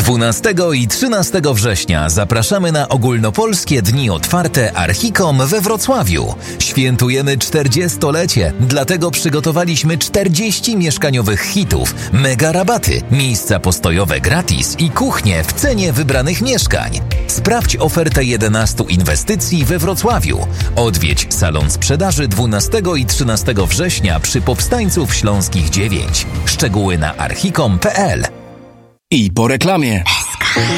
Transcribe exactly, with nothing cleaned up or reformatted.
dwunastego i trzynastego września zapraszamy na ogólnopolskie dni otwarte Archicom we Wrocławiu. Świętujemy czterdziestolecie, dlatego przygotowaliśmy czterdzieści mieszkaniowych hitów, mega rabaty, miejsca postojowe gratis i kuchnie w cenie wybranych mieszkań. Sprawdź ofertę jedenastu inwestycji we Wrocławiu. Odwiedź salon sprzedaży dwunastego i trzynastego września przy Powstańców Śląskich dziewięć. Szczegóły na archicom kropka p l. I po reklamie.